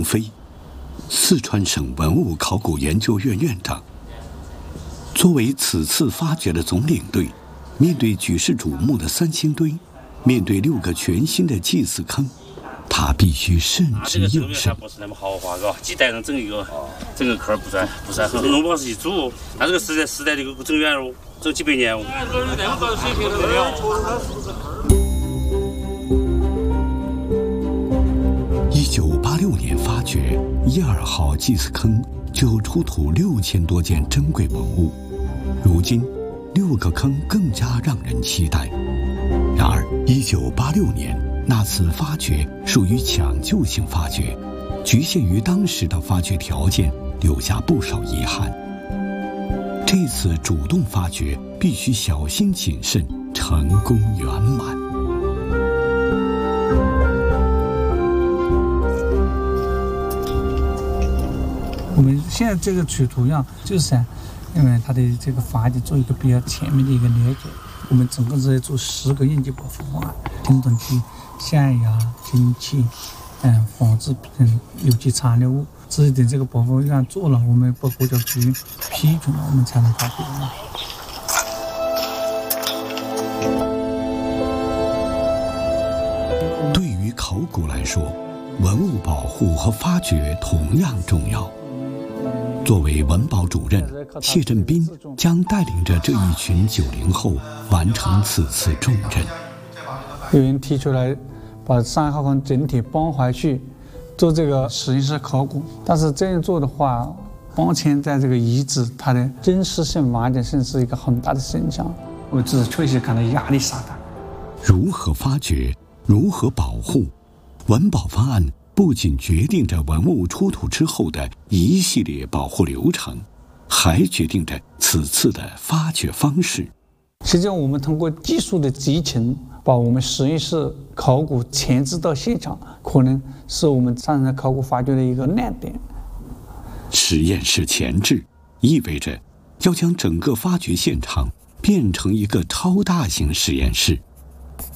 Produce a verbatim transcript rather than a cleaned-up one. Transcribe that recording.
飞，四川省文物考古研究院院长。作为此次发掘的总领队，面对举世瞩目的三星堆，面对六个全新的祭祀坑，他必须慎之又慎。 不是那么豪华，嘎，几代人整一个，整个坑不算不算很龙宝是一组，那这个时代时代这个整远了，走几百年哦。 一九八六年发掘一二号祭祀坑，就出土六千多件珍贵文物。如今，六个坑更加让人期待。然而，一九八六年那次发掘属于抢救性发掘，局限于当时的发掘条件，留下不少遗憾。这次主动发掘必须小心谨慎，成功圆满。 我们现在这个取图样就是啊，因为它的这个发掘做一个比较全面的一个了解。我们总共是在做十个应急保护方案，听懂器、下压、进气，嗯，防止嗯有机残留物。自己的这个保护方案做了，我们报国家局批准了，我们才能发掘嘛。 对于考古来说，文物保护和发掘同样重要。作为文保主任，谢振斌将带领着这一群九零后完成此次重任。 有人提出来把三号坑整体搬回去做这个实验室考古，但是这样做的话，目前在这个遗址它的真实性、完整性是一个很大的影响。我自己确实感到压力山大。 如何发掘，如何保护，文保方案不仅决定着文物出土之后的一系列保护流程，还决定着此次的发掘方式。 实际上，我们通过技术的集成，把我们实验室考古前置到现场，可能是我们上次考古发掘的一个亮点。 实验室前置意味着要将整个发掘现场变成一个超大型实验室。